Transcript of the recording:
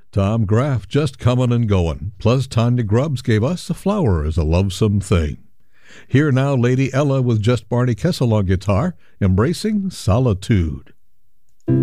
Tom Graff just comin' and goin', plus Tanya Grubbs gave us a flower as a lovesome thing. Here now Lady Ella with just Barney Kessel on guitar, embracing Solitude.